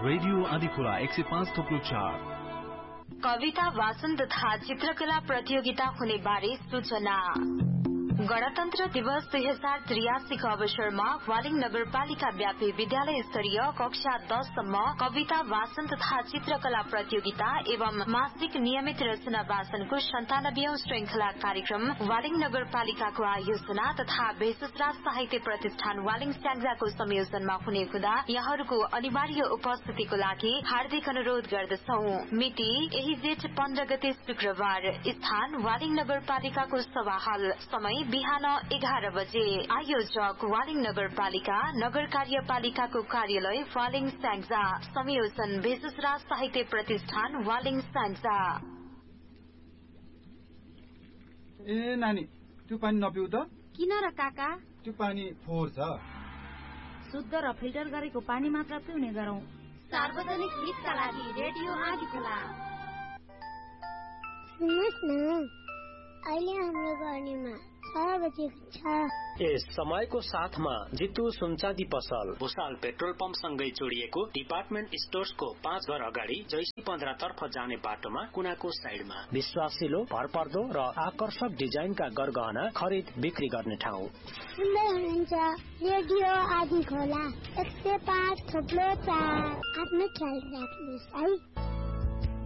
Radio Adhikhola 105.4। कविता वाचन तथा चित्रकला प्रतियोगिता हुने बारे सूचना। गणतन्त्र दिवस 2083 को अवसरमा वालिङ नगरपालिका व्यापी विद्यालय स्तरीय कक्षा 10 सम्म कविता वाचन तथा चित्रकला प्रतियोगिता एवं मासिक नियमित रचना वाचनको 97औं श्रृंखला कार्यक्रम वालिङ नगरपालिकाको आयोजना तथा भेषजरा साहित्य प्रतिष्ठान वालिङ स्याङ्जाको संयोजनमा हुने हुँदा यहाँहरूको अनिवार्य उपस्थितिको लागि हार्दिक अनुरोध गर्दछौं। मिति यही जेठ 15 गते शुक्रबार। स्थान वालिङ नगरपालिकाको सभा हल। समय बिहान 11 बजे। आयोजक वालिङ नगरपालिका नगर कार्यपालिकाको कार्यालय वालिङ स्याङ्जा। संयोजन भेषजरा साहित्य प्रतिष्ठान वालिङ स्याङ्जा। ए नानी, त्यो पानी नपिउ त। किन र काका? त्यो पानी फोहोर छ। शुद्ध र फिल्टर गरेको पानी मात्र पिउने गरौं। सार्वजनिक हितका लागि रेडियो आदिखोला। सुन्नुहोस् न, अहिले हाम्रो गर्नेमा 6 बजेको छ। यस समयको साथमा जितु सुनचाँदी पसल भुसाल पेट्रोल पम्प सँगै जोडिएको डिपार्टमेन्ट स्टोर्सको 5 घर अगाडि जैसी 15 तर्फ जाने बाटोमा कुनाको साइडमा विश्वासिलो, भरपर्दो र आकर्षक डिजाइनका गरगहना खरिद बिक्री गर्ने ठाउँ। सुन्दै हुनुहुन्छ रेडियो आदिखोला 105.4। आफ्नो ख्याल राख्नुहोस् है।